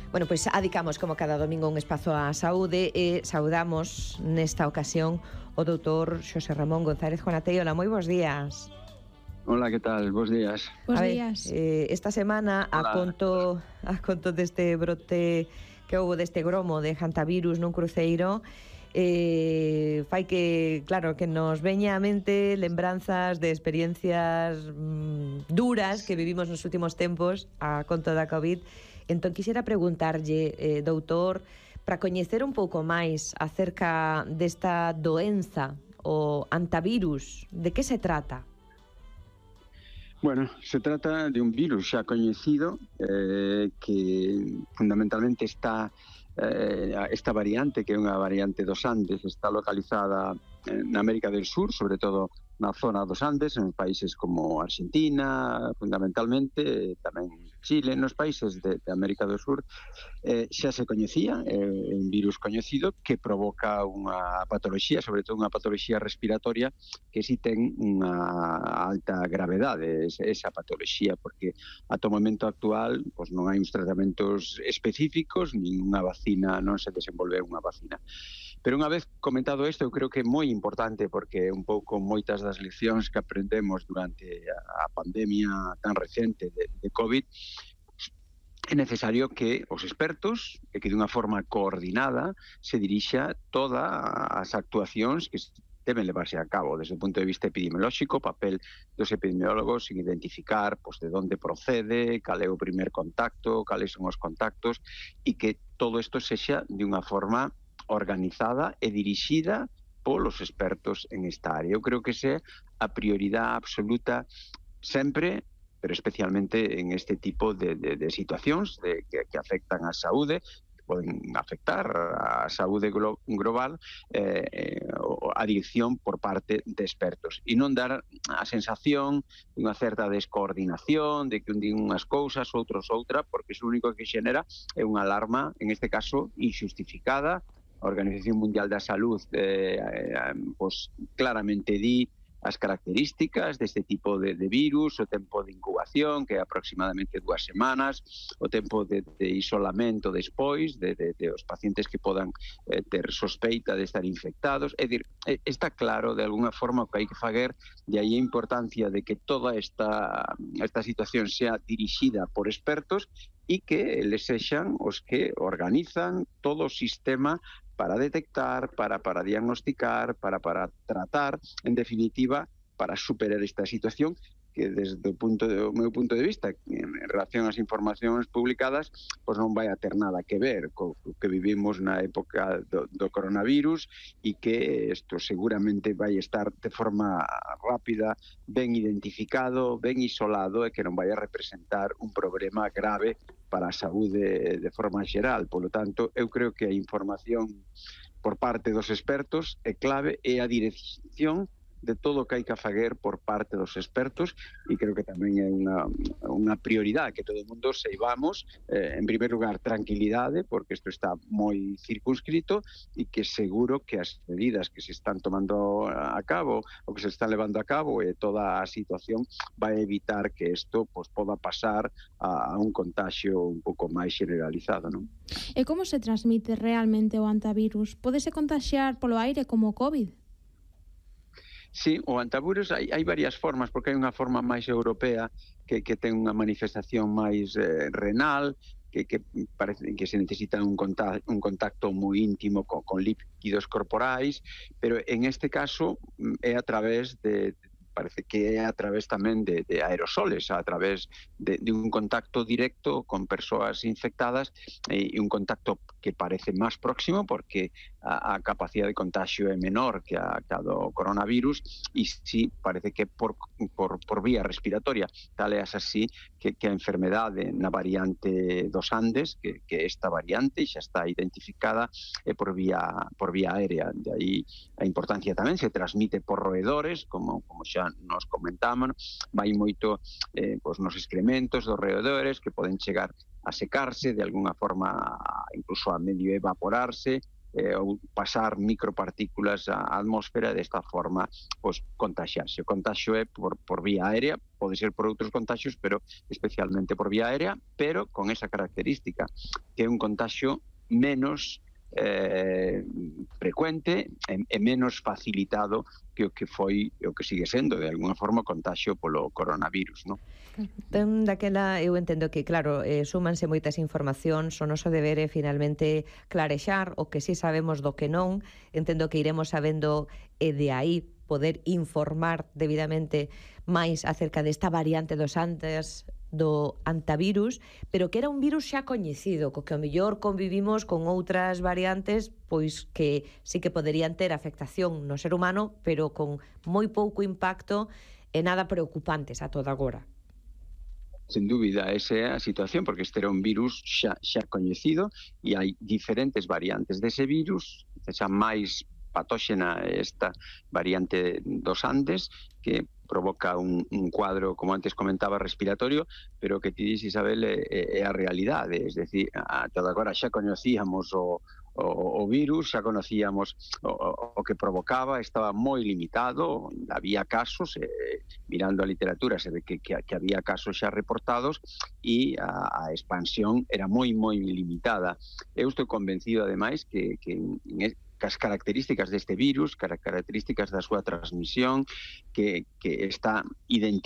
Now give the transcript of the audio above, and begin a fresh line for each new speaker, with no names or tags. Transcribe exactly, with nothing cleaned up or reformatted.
Bueno, pois pues, adicamos como cada domingo un espazo á saúde e saudamos nesta ocasión o doutor Xosé Ramón González Juanatei. Hola, moi bons días.
Hola, que tal? Bos días.
Bos
a ver,
días.
Eh, esta semana, a conto, a conto deste brote que houve deste gromo de hantavirus nun cruceiro, eh, fai que, claro, que nos veña a mente lembranzas de experiencias mmm, duras que vivimos nos últimos tempos a conto da COVID. Entón, quixera preguntarlle, eh, doutor, para coñecer un pouco máis acerca desta doenza, o hantavirus, de que se trata?
Bueno, se trata de un virus xa coñecido eh, que fundamentalmente está eh, esta variante, que é unha variante dos Andes, está localizada na América del Sur, sobre todo na zona dos Andes, en países como Argentina, fundamentalmente, tamén Chile, nos países de, de América do Sur, eh, xa se coñecía, é eh, un virus coñecido que provoca unha patoloxía, sobre todo unha patoloxía respiratoria, que si ten unha alta gravedade, esa patoloxía, porque ata o momento actual pois non hai uns tratamentos específicos, nin unha vacina, non se desenvolve unha vacina. Pero unha vez comentado isto, eu creo que é moi importante, porque un pouco moitas das leccións que aprendemos durante a pandemia tan recente de, de COVID, é necesario que os expertos, e que dunha forma coordinada, se dirixa todas as actuacións que deben levarse a cabo desde o punto de vista epidemiolóxico, o papel dos epidemiólogos en identificar pois, de onde procede, cal é o primer contacto, cales son os contactos, e que todo isto sexa de unha forma organizada e dirixida polos expertos en esta área. Eu creo que esa é a prioridade absoluta sempre, pero especialmente en este tipo de, de, de situacións de, que, que afectan a saúde, que poden afectar a saúde glo, global, eh, a dirección por parte de expertos. E non dar a sensación de unha certa descoordinación, de que un din unhas cousas, outros outra, porque iso único que xenera é unha alarma, en este caso, injustificada. A Organización Mundial da Salud eh, eh, pues, claramente di as características deste tipo de, de virus, o tempo de incubación, que é aproximadamente dúas semanas, o tempo de, de isolamento despois, de, de, de os pacientes que podan eh, ter sospeita de estar infectados. É dicir, está claro de alguna forma o que hai que fazer, de aí a importancia de que toda esta, esta situación sea dirixida por expertos e que eles sexan os que organizan todo o sistema para detectar, para, para diagnosticar, para, para tratar, en definitiva, para superar esta situación que desde o punto de, o meu punto de vista, en relación ás informacións publicadas, pois non vai a ter nada que ver co, co que vivimos na época do, do coronavirus e que isto seguramente vai estar de forma rápida, ben identificado, ben isolado e que non vai a representar un problema grave para a saúde de forma xeral. Polo tanto, eu creo que a información por parte dos expertos é clave e a dirección de todo o que hai que fazer por parte dos expertos, e creo que tamén é unha, unha prioridade que todo o mundo seivamos, eh, en primer lugar, tranquilidade, porque isto está moi circunscrito, e que seguro que as medidas que se están tomando a cabo, ou que se están levando a cabo, e toda a situación vai evitar que isto pues, poda pasar a, a un contagio un pouco máis generalizado, non?
E como se transmite realmente o hantavirus? Pódese contaxiar polo aire como o COVID?
Sí, o hantavirus hai, hai varias formas, porque hai unha forma máis europea que, que ten unha manifestación máis eh, renal, que, que parece que se necesita un contacto, un contacto moi íntimo con, con líquidos corporais, pero en este caso é a través de, parece que é a través tamén de, de aerosoles, a través de, de un contacto directo con persoas infectadas e, e un contacto que parece máis próximo porque a, a capacidade de contagio é menor que a, que a do coronavirus e sí, parece que por, por, por vía respiratoria. Tal é así que, que a enfermedade na variante dos Andes, que, que esta variante xa está identificada é por vía, por vía aérea. De aí a importancia tamén se transmite por roedores, como, como xa nos comentamos, vai moito eh, pues, nos excrementos dos roedores que poden chegar a secarse, de alguna forma incluso a medio evaporarse, eh, ou pasar micropartículas á atmósfera, desta forma, pois, contaxiarse. O contagio é por, por vía aérea, pode ser por outros contaxios, pero especialmente por vía aérea, pero con esa característica, que é un contagio menos eh, frecuente e, e menos facilitado que o que foi, o que sigue sendo, de alguna forma, o contagio polo coronavirus, non?
Ten daquela, eu entendo que, claro, eh, súmanse moitas informacións, o noso deber é finalmente clarexar o que si sabemos do que non, entendo que iremos sabendo e de aí poder informar debidamente máis acerca desta variante dos antes do antivirus, pero que era un virus xa coñecido, co que ao mellor convivimos con outras variantes, pois que sí que poderían ter afectación no ser humano, pero con moi pouco impacto e nada preocupantes a toda agora.
Sen dúbida, esa é a situación, porque este era un virus xa, xa coñecido e hai diferentes variantes dese virus, xa máis patóxena esta variante dos Andes, que provoca un, un cuadro, como antes comentaba, respiratorio, pero que ti dis, Isabel, é, é a realidade, es decir, ata agora xa coñecíamos o, o, o virus, xa conocíamos o, o que provocaba, estaba moi limitado, había casos, eh, mirando a literatura se ve que, que, que había casos xa reportados e a, a expansión era moi, moi limitada. Eu estou convencido, ademais, que, que en, en as características deste virus, características da súa transmisión, que, que está identificada